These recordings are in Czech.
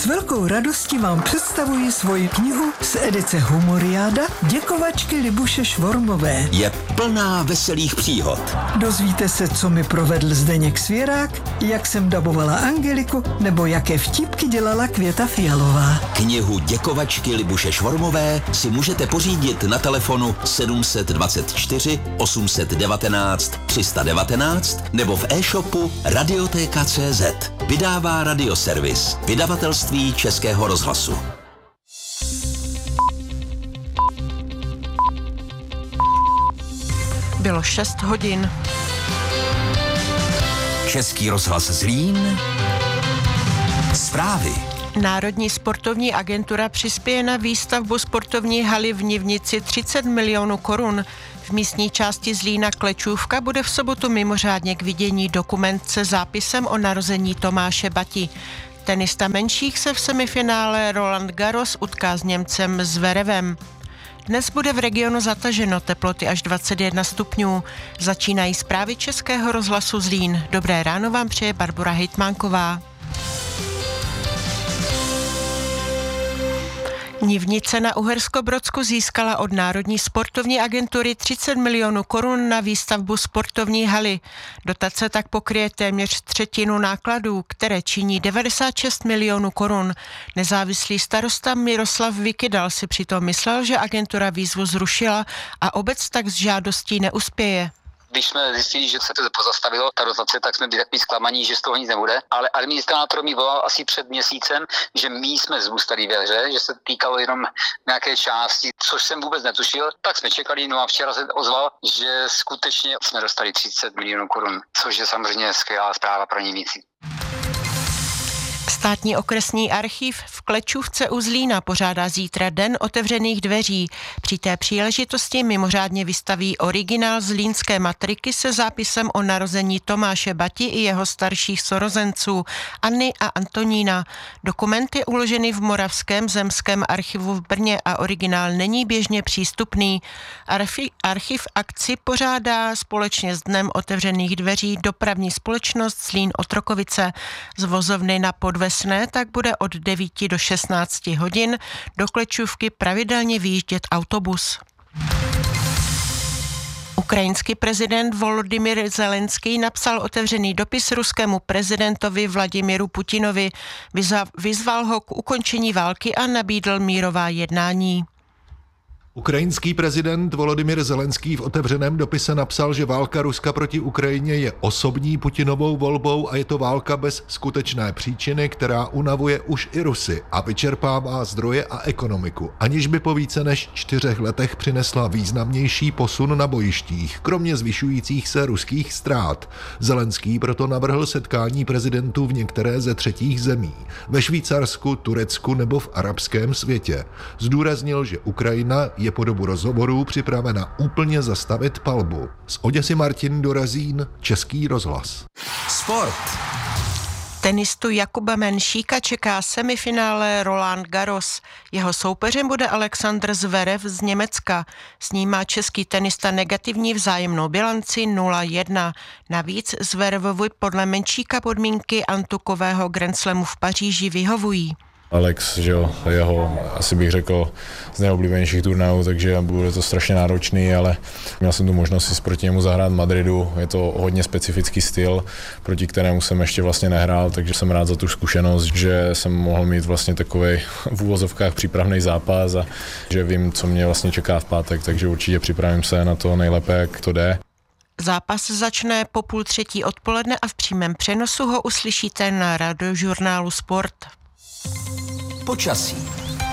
S velkou radostí vám představuji svoji knihu z edice Humoriáda Děkovačky Libuše Švormové. Je plná veselých příhod. Dozvíte se, co mi provedl Zdeněk Svěrák, jak jsem dabovala Angeliku, nebo jaké vtipky dělala Květa Fialová. Knihu Děkovačky Libuše Švormové si můžete pořídit na telefonu 724 819 319 nebo v e-shopu Radioteka.cz. Vydává Radioservis, vydavatelství Českého rozhlasu. Bylo 6 hodin. Český rozhlas Zlín. Zprávy. Národní sportovní agentura přispěje na výstavbu sportovní haly v Nivnici 30 milionů korun. V místní části Zlína Klečůvka bude v sobotu mimořádně k vidění dokument se zápisem o narození Tomáše Bati. Tenista menších se v semifinále Roland Garros utká s Němcem Zverevem. Dnes bude v regionu zataženo, teploty až 21 stupňů. Začínají zprávy Českého rozhlasu Zlín. Dobré ráno vám přeje Barbora Hejtmánková. Nivnice na Uherskobrodsku získala od Národní sportovní agentury 30 milionů korun na výstavbu sportovní haly. Dotace tak pokryje téměř třetinu nákladů, které činí 96 milionů korun. Nezávislý starosta Miroslav Vykydal si přitom myslel, že agentura výzvu zrušila a obec tak s žádostí neuspěje. Když jsme zjistili, že se to pozastavilo, ta dotace, tak jsme byli takový zklamaní, že z toho nic nebude. Ale administrátor mi volal asi před měsícem, že my jsme zůstali ve hře, že se týkalo jenom nějaké části, což jsem vůbec netušil. Tak jsme čekali, no a včera se ozval, že skutečně jsme dostali 30 milionů korun, což je samozřejmě skvělá zpráva pro Nivnici. Státní okresní archiv v Klečůvce u Zlína pořádá zítra Den otevřených dveří. Při té příležitosti mimořádně vystaví originál zlínské matriky se zápisem o narození Tomáše Bati i jeho starších sourozenců Anny a Antonína. Dokument je uložený v Moravském zemském archivu v Brně a originál není běžně přístupný. Archiv akci pořádá společně s Dnem otevřených dveří dopravní společnost Zlín Otrokovice. Z vozovny na Podvesné tak bude od 9 do 16 hodin do Klečůvky pravidelně vyjíždět autobus. Ukrajinský prezident Volodymyr Zelenský napsal otevřený dopis ruskému prezidentovi Vladimiru Putinovi, vyzval ho k ukončení války a nabídl mírová jednání. Ukrajinský prezident Volodymyr Zelenský v otevřeném dopise napsal, že válka Ruska proti Ukrajině je osobní Putinovou volbou a je to válka bez skutečné příčiny, která unavuje už i Rusy a vyčerpává zdroje a ekonomiku, aniž by po více než 4 letech přinesla významnější posun na bojištích, kromě zvyšujících se ruských ztrát. Zelenský proto navrhl setkání prezidentů v některé ze třetích zemí, ve Švýcarsku, Turecku nebo v arabském světě. Zdůraznil, že Ukrajina je po dobu rozhovorů připravena úplně zastavit palbu. Z Oděsy Martin Dorazín, Český rozhlas. Sport. Tenistu Jakuba Menšíka čeká semifinále Roland Garros. Jeho soupeřem bude Alexander Zverev z Německa. S ním má český tenista negativní vzájemnou bilanci 0-1. Navíc Zverevovi podle Menšíka podmínky antukového Grand Slamu v Paříži vyhovují. Alex, že jo, jeho asi bych řekl z nejoblíbenějších turnajů, takže bude to strašně náročný, ale měl jsem tu možnost si proti němu zahrát v Madridu, je to hodně specifický styl, proti kterému jsem ještě vlastně nehrál, takže jsem rád za tu zkušenost, že jsem mohl mít vlastně takovej v úvozovkách přípravný zápas a že vím, co mě vlastně čeká v pátek, takže určitě připravím se na to nejlépe, jak to jde. Zápas začne po 2:30 odpoledne a v přímém přenosu ho uslyšíte na radiožurnálu Sport. Počasí.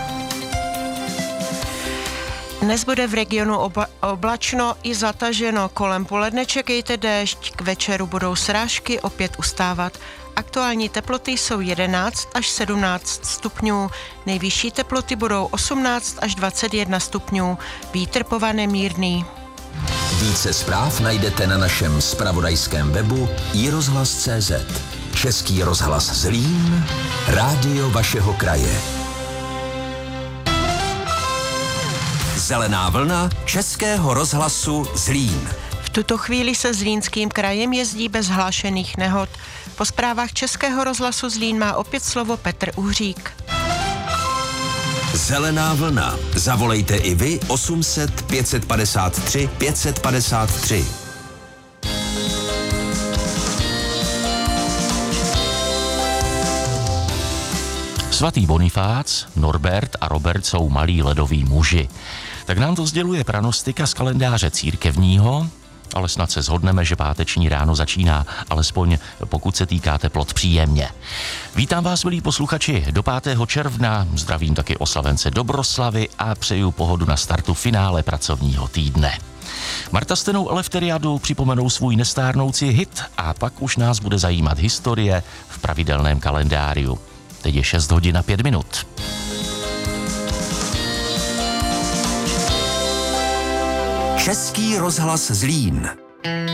Dnes bude v regionu oblačno i zataženo. Kolem poledne čekejte déšť, k večeru budou srážky opět ustávat. Aktuální teploty jsou 11 až 17 stupňů. Nejvyšší teploty budou 18 až 21 stupňů. Vítr povane mírný. Více zpráv najdete na našem zpravodajském webu iRozhlas.cz. Český rozhlas Zlín, rádio vašeho kraje. Zelená vlna Českého rozhlasu Zlín. V tuto chvíli se Zlínským krajem jezdí bez hlášených nehod. Po zprávách Českého rozhlasu Zlín má opět slovo Petr Uhřík. Zelená vlna. Zavolejte i vy 800 553 553. Svatý Bonifác, Norbert a Robert jsou malí ledoví muži. Tak nám to sděluje pranostika z kalendáře církevního, ale snad se shodneme, že páteční ráno začíná, alespoň pokud se týká teplot, příjemně. Vítám vás, milí posluchači, do 5. června, zdravím taky oslavence Dobroslavy a přeju pohodu na startu finále pracovního týdne. Marta s Tenou Eleftheriadou připomenou svůj nestárnoucí hit a pak už nás bude zajímat historie v pravidelném kalendáriu. Teď je 6 hodin a 5 minut. Český rozhlas Zlín.